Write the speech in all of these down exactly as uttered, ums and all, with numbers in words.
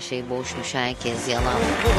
her şey boşmuş, herkes yalan.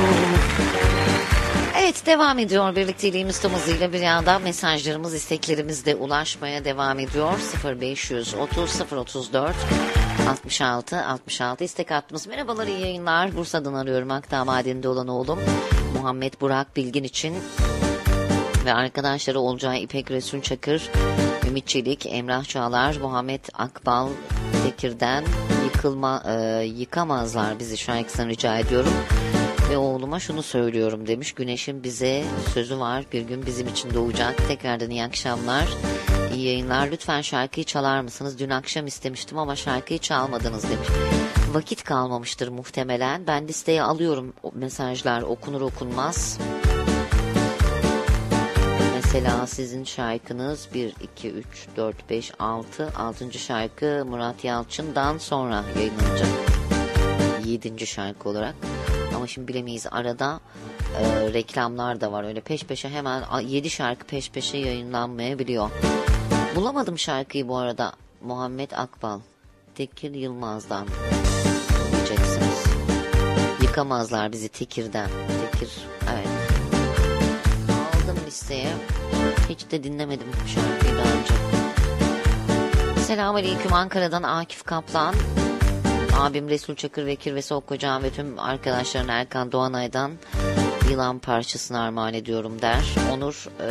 Evet, devam ediyor birlikteliğimiz tüm hızıyla. Bir yandan mesajlarımız, isteklerimiz de ulaşmaya devam ediyor. sıfır beş otuz sıfır otuz dört altmış altı altmış altı istek hattımız. Merhabalar, iyi yayınlar. Bursa'dan arıyorum. Akdağ Madeninde olan oğlum Muhammed Burak Bilgin için ve arkadaşları Olcay İpek, Resul Çakır, Ümit Çelik, Emrah Çağlar, Muhammed Akbal Tekir'den yıkılma e, yıkamazlar bizi şarkısını rica ediyorum. Ve oğluma şunu söylüyorum demiş. Güneşin bize sözü var. Bir gün bizim için doğacak. Tekrardan iyi akşamlar. İyi yayınlar. Lütfen şarkıyı çalar mısınız? Dün akşam istemiştim ama şarkıyı çalmadınız demiş. Vakit kalmamıştır muhtemelen. Ben listeye alıyorum mesajlar okunur okunmaz. Mesela sizin şarkınız bir, iki, üç, dört, beş, altı. altıncı şarkı Murat Yalçın'dan sonra yayınlanacak. yedinci şarkı olarak. Ama şimdi bilemeyiz, arada e, reklamlar da var. Öyle peş peşe hemen yedi şarkı peş peşe yayınlanmayabiliyor. Bulamadım şarkıyı bu arada. Muhammed Akbal Tekir Yılmaz'dan diyeceksiniz. Yıkamazlar bizi Tekir'den. Tekir, evet. Aldım listeye. Hiç de dinlemedim şarkıyı daha önce. Selamünaleyküm, Ankara'dan Akif Kaplan. Abim Resul Çakır ve Kirvesi Okkocan ve tüm arkadaşların Erkan Doğanay'dan Yılan parçasını armağan ediyorum der. Onur e,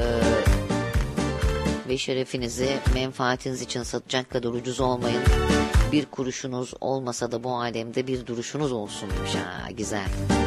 ve şerefinizi menfaatiniz için satacak kadar ucuz olmayın. Bir kuruşunuz olmasa da bu alemde bir duruşunuz olsun demiş. Ha, güzel.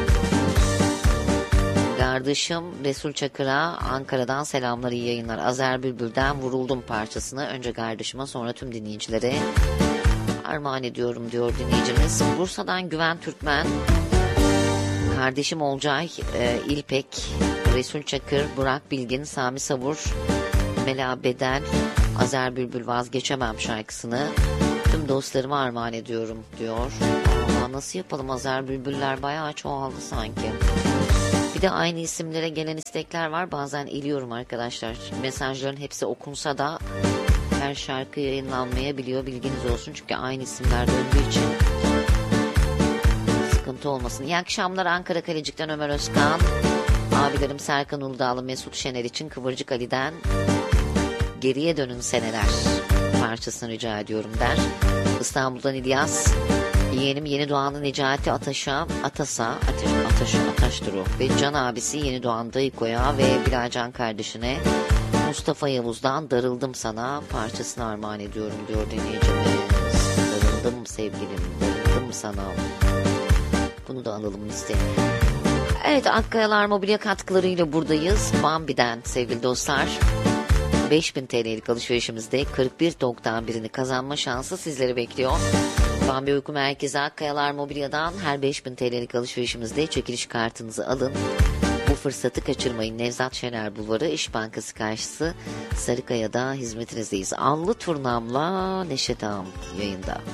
Kardeşim Resul Çakır'a Ankara'dan selamlar, iyi yayınlar. Azer Bülbül'den Vuruldum parçasını önce kardeşime sonra tüm dinleyicilere armağan ediyorum diyor dinleyicimiz. Bursa'dan Güven Türkmen, kardeşim Olcay e, İlpek, Resul Çakır, Burak Bilgin, Sami Savur, Mela Bedel, Azer Bülbül Vazgeçemem şarkısını tüm dostlarıma armağan ediyorum diyor. Ama nasıl yapalım, Azer Bülbüller bayağı çoğaldı sanki. Bir de aynı isimlere gelen istekler var. Bazen eliyorum arkadaşlar. Mesajların hepsi okunsa da her şarkı yayınlanmayabiliyor, bilginiz olsun. Çünkü aynı isimler döndüğü için sıkıntı olmasın. İyi akşamlar, Ankara Kalecik'ten Ömer Özkan. Abilerim Serkan Uludağlı, Mesut Şener için Kıvırcık Ali'den Geriye Dönün Seneler parçasını rica ediyorum der. İstanbul'dan İlyas, yeğenim Yeni Doğan'ın Necati Ataş'a, Atas'a, Ateş, Ataş, Ataş'tır o. Ve Can abisi Yeni Doğan Dayıko'ya ve Bilalcan kardeşine Mustafa Yavuz'dan Darıldım Sana parçasını armağan ediyorum diyor dinleyicimiz. Darıldım sevgilim, darıldım sana. Bunu da alalım listeye. Evet, Akkayalar Mobilya katkılarıyla buradayız. Bambi'den sevgili dostlar. beş bin T L'lik alışverişimizde kırk bir doksan birini kazanma şansı sizleri bekliyor. Bambi Uyku Merkezi Akkayalar Mobilya'dan her beş bin T L'lik alışverişimizde çekiliş kartınızı alın. Bu fırsatı kaçırmayın. Nevzat Şener Bulvarı İş Bankası karşısı Sarıkaya'da hizmetinizdeyiz. Allı Turnam'la Neşet Ağam yayında.